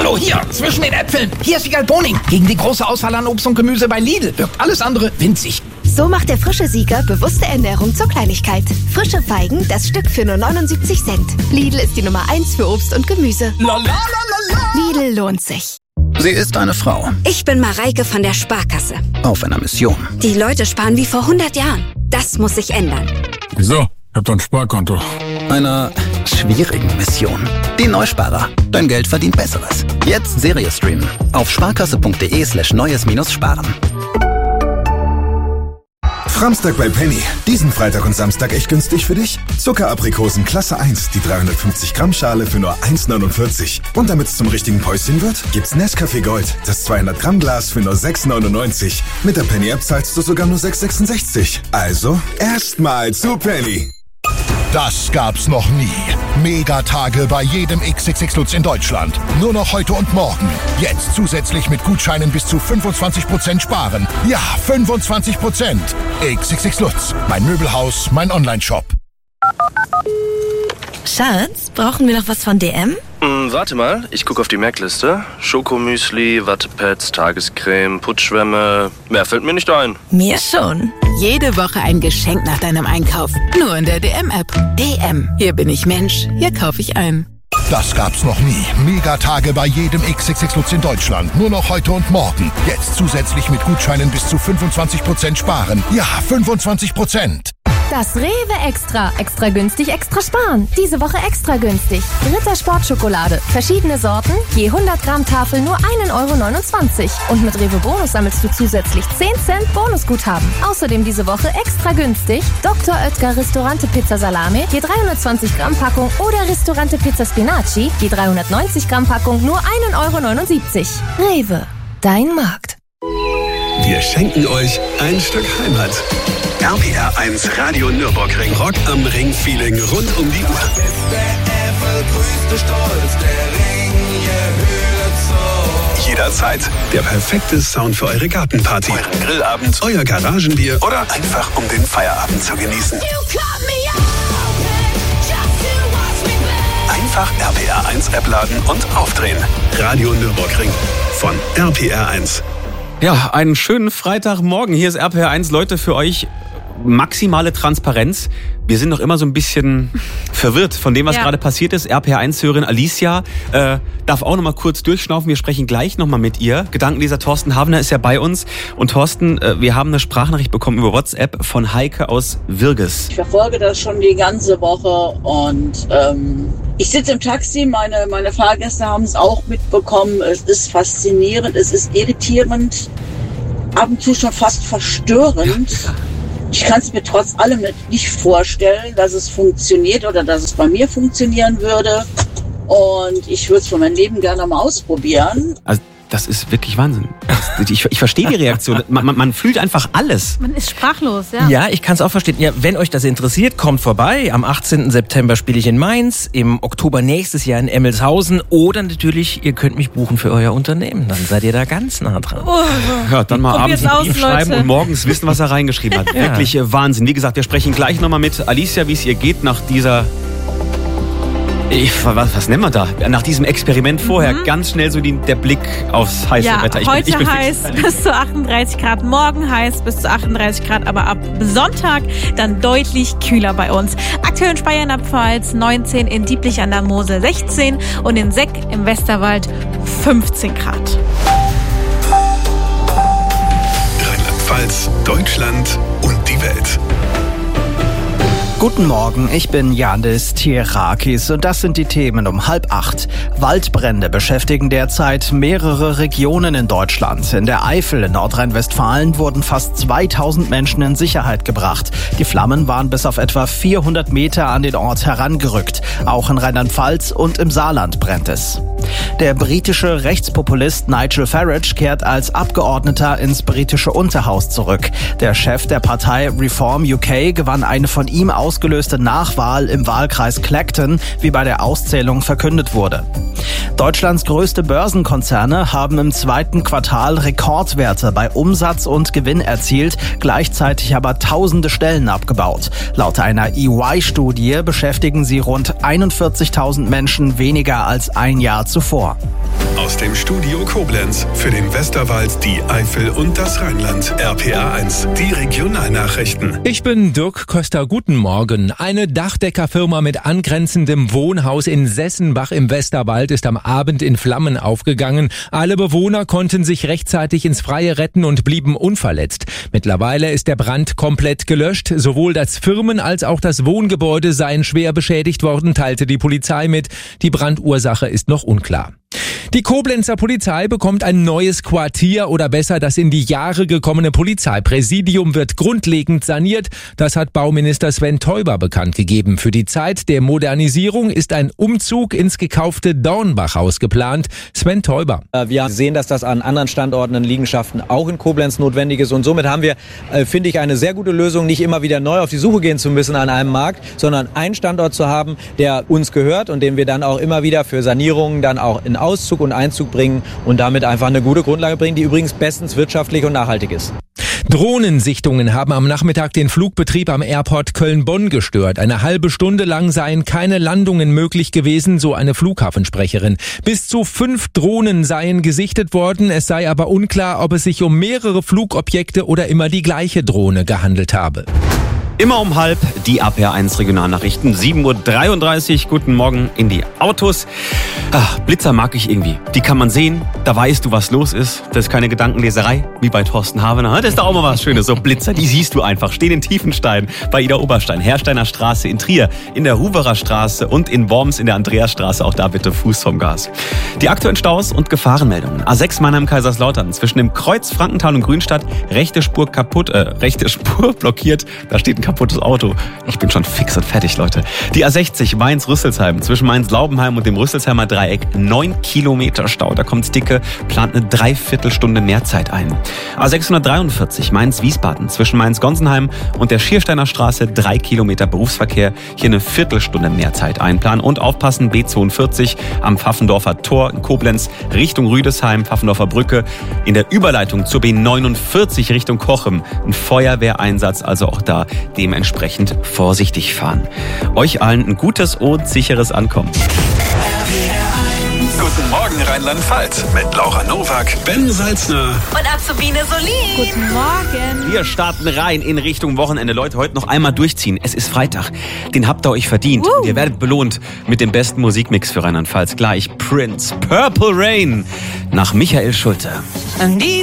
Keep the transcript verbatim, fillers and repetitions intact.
Hallo, hier, zwischen den Äpfeln. Hier ist Wiegald Boning. Gegen die große Auswahl an Obst und Gemüse bei Lidl wirkt alles andere winzig. So macht der frische Sieger bewusste Ernährung zur Kleinigkeit. Frische Feigen, das Stück für nur neunundsiebzig Cent. Lidl ist die Nummer eins für Obst und Gemüse. La, la, la, la, la. Lidl lohnt sich. Sie ist eine Frau. Ich bin Mareike von der Sparkasse. Auf einer Mission. Die Leute sparen wie vor hundert Jahren. Das muss sich ändern. Wieso? Ich hab doch ein Sparkonto. Einer schwierigen Mission. Die Neusparer. Dein Geld verdient Besseres. Jetzt Serie streamen. Auf sparkasse.de slash neues minus sparen. Framstag bei Penny. Diesen Freitag und Samstag echt günstig für dich? Zuckeraprikosen Klasse eins, die dreihundertfünfzig Gramm Schale für nur eins neunundvierzig. Und damit es zum richtigen Päuschen wird, gibt's Nescafé Gold, das zweihundert Gramm Glas für nur sechs neunundneunzig. Mit der Penny-App zahlst du sogar nur sechs sechsundsechzig. Also, erstmal zu Penny. Das gab's noch nie. Megatage bei jedem X X X Lutz in Deutschland. Nur noch heute und morgen. Jetzt zusätzlich mit Gutscheinen bis zu fünfundzwanzig Prozent sparen. Ja, fünfundzwanzig Prozent. X X X Lutz. Mein Möbelhaus, mein Onlineshop. Schatz, brauchen wir noch was von D M? Hm, warte mal, ich gucke auf die Merkliste. Schokomüsli, Wattepads, Tagescreme, Putzschwämme. Mehr fällt mir nicht ein. Mir schon. Jede Woche ein Geschenk nach deinem Einkauf. Nur in der D M-App. D M. Hier bin ich Mensch. Hier kaufe ich ein. Das gab's noch nie. Megatage bei jedem X X X Lutz in Deutschland. Nur noch heute und morgen. Jetzt zusätzlich mit Gutscheinen bis zu fünfundzwanzig Prozent sparen. Ja, fünfundzwanzig Prozent. Das Rewe Extra. Extra günstig, extra sparen. Diese Woche extra günstig. Ritter Sportschokolade. Verschiedene Sorten. Je hundert Gramm Tafel nur ein Euro neunundzwanzig. Und mit Rewe Bonus sammelst du zusätzlich zehn Cent Bonusguthaben. Außerdem diese Woche extra günstig. Doktor Oetker Ristorante Pizza Salame. Je dreihundertzwanzig Gramm Packung. Oder Ristorante Pizza Spinaci. Je dreihundertneunzig Gramm Packung nur ein Euro neunundsiebzig. Rewe. Dein Markt. Wir schenken euch ein Stück Heimat. R P R eins Radio Nürburgring. Rock am Ring Feeling rund um die Uhr. Jederzeit der perfekte Sound für eure Gartenparty, euren Grillabend, euer Garagenbier oder einfach um den Feierabend zu genießen. Einfach R P R eins App laden und aufdrehen. Radio Nürburgring von R P R eins. Ja, einen schönen Freitagmorgen. Hier ist R P R eins, Leute, für euch maximale Transparenz. Wir sind noch immer so ein bisschen verwirrt von dem, was ja. gerade passiert ist. R P R eins-Hörerin Alicia äh, darf auch noch mal kurz durchschnaufen. Wir sprechen gleich noch mal mit ihr. Gedankenleser Thorsten Havener ist ja bei uns. Und Thorsten, äh, wir haben eine Sprachnachricht bekommen über WhatsApp von Heike aus Wirges. Ich verfolge das schon die ganze Woche und ähm, ich sitze im Taxi. Meine, meine Fahrgäste haben es auch mitbekommen. Es ist faszinierend, es ist irritierend, ab und zu schon fast verstörend. Ja. Ich kann es mir trotz allem nicht vorstellen, dass es funktioniert oder dass es bei mir funktionieren würde. Und ich würde es für mein Leben gerne mal ausprobieren. Also das ist wirklich Wahnsinn. Ich, ich verstehe die Reaktion. Man, man, man fühlt einfach alles. Man ist sprachlos, ja. Ja, ich kann es auch verstehen. Ja, wenn euch das interessiert, kommt vorbei. Am achtzehnten September spiele ich in Mainz, im Oktober nächstes Jahr in Emmelshausen. Oder natürlich, ihr könnt mich buchen für euer Unternehmen. Dann seid ihr da ganz nah dran. Oh, ja, dann mal abends einen Brief schreiben Leute. Und morgens wissen, was er reingeschrieben hat. Ja. Wirklich äh, Wahnsinn. Wie gesagt, wir sprechen gleich nochmal mit Alicia, wie es ihr geht nach dieser... Ich, was, was nennen wir da? Nach diesem Experiment vorher mhm. ganz schnell so die, der Blick aufs heiße ja, Wetter. Ich heute bin, ich bin heiß bis zu achtunddreißig Grad, morgen heiß bis zu achtunddreißig Grad, aber ab Sonntag dann deutlich kühler bei uns. Aktuell in Speyer in der Pfalz neunzehn, in Dieblich an der Mosel sechzehn und in Seck im Westerwald fünfzehn Grad. Rheinland-Pfalz, Deutschland und die Welt. Guten Morgen, ich bin Yandis Tierakis und das sind die Themen um halb acht. Waldbrände beschäftigen derzeit mehrere Regionen in Deutschland. In der Eifel in Nordrhein-Westfalen wurden fast zweitausend Menschen in Sicherheit gebracht. Die Flammen waren bis auf etwa vierhundert Meter an den Ort herangerückt. Auch in Rheinland-Pfalz und im Saarland brennt es. Der britische Rechtspopulist Nigel Farage kehrt als Abgeordneter ins britische Unterhaus zurück. Der Chef der Partei Reform U K gewann eine von ihm ausgelöste Nachwahl im Wahlkreis Clacton, wie bei der Auszählung verkündet wurde. Deutschlands größte Börsenkonzerne haben im zweiten Quartal Rekordwerte bei Umsatz und Gewinn erzielt, gleichzeitig aber tausende Stellen abgebaut. Laut einer E Y-Studie beschäftigen sie rund einundvierzigtausend Menschen weniger als ein Jahr zuvor. Aus dem Studio Koblenz für den Westerwald, die Eifel und das Rheinland. R P R eins, die Regionalnachrichten. Ich bin Dirk Köster, guten Morgen. Eine Dachdeckerfirma mit angrenzendem Wohnhaus in Sessenbach im Westerwald ist am Abend in Flammen aufgegangen. Alle Bewohner konnten sich rechtzeitig ins Freie retten und blieben unverletzt. Mittlerweile ist der Brand komplett gelöscht. Sowohl das Firmen- als auch das Wohngebäude seien schwer beschädigt worden, teilte die Polizei mit. Die Brandursache ist noch unklar. Die Koblenzer Polizei bekommt ein neues Quartier oder besser das in die Jahre gekommene Polizeipräsidium wird grundlegend saniert. Das hat Bauminister Sven Teuber bekannt gegeben. Für die Zeit der Modernisierung ist ein Umzug ins gekaufte Dornbachhaus geplant. Sven Teuber. Wir sehen, dass das an anderen Standorten in Liegenschaften auch in Koblenz notwendig ist. Und somit haben wir, äh, finde ich, eine sehr gute Lösung, nicht immer wieder neu auf die Suche gehen zu müssen an einem Markt, sondern einen Standort zu haben, der uns gehört und den wir dann auch immer wieder für Sanierungen dann auch in Auszug und Einzug bringen und damit einfach eine gute Grundlage bringen, die übrigens bestens wirtschaftlich und nachhaltig ist. Drohnensichtungen haben am Nachmittag den Flugbetrieb am Airport Köln-Bonn gestört. Eine halbe Stunde lang seien keine Landungen möglich gewesen, so eine Flughafensprecherin. Bis zu fünf Drohnen seien gesichtet worden. Es sei aber unklar, ob es sich um mehrere Flugobjekte oder immer die gleiche Drohne gehandelt habe. Immer um halb die R P R eins Regionalnachrichten. sieben Uhr dreiunddreißig. Guten Morgen in die Autos. Ach, Blitzer mag ich irgendwie. Die kann man sehen. Da weißt du, was los ist. Das ist keine Gedankenleserei, wie bei Thorsten Havener. Das ist doch auch mal was Schönes. So Blitzer, die siehst du einfach. Stehen in Tiefenstein, bei Ida Oberstein, Hersteiner Straße in Trier, in der Huverer Straße und in Worms in der Andreasstraße. Auch da bitte Fuß vom Gas. Die aktuellen Staus und Gefahrenmeldungen. A sechs Mannheim-Kaiserslautern. Zwischen dem Kreuz Frankenthal und Grünstadt. Rechte Spur kaputt, äh, rechte Spur blockiert. Da steht ein kaputtes Auto. Ich bin schon fix und fertig, Leute. Die A sechzig Mainz-Rüsselsheim, zwischen Mainz-Laubenheim und dem Rüsselsheimer Dreieck, neun Kilometer Stau. Da kommt's dicke, plant eine Dreiviertelstunde mehr Zeit ein. A sechshundertdreiundvierzig Mainz-Wiesbaden, zwischen Mainz-Gonsenheim und der Schiersteiner Straße, drei Kilometer Berufsverkehr, hier eine Viertelstunde mehr Zeit einplanen. Und aufpassen, B zweiundvierzig am Pfaffendorfer Tor in Koblenz, Richtung Rüdesheim, Pfaffendorfer Brücke, in der Überleitung zur B neunundvierzig Richtung Kochem, ein Feuerwehreinsatz, also auch da dementsprechend vorsichtig fahren. Euch allen ein gutes und sicheres Ankommen. Guten Morgen Rheinland-Pfalz mit Laura Nowak, Ben Salzner und Azubine Solin. Guten Morgen. Wir starten rein in Richtung Wochenende. Leute, heute noch einmal durchziehen. Es ist Freitag. Den habt ihr euch verdient. Uh. Und ihr werdet belohnt mit dem besten Musikmix für Rheinland-Pfalz. Gleich Prince, Purple Rain nach Michael Schulte.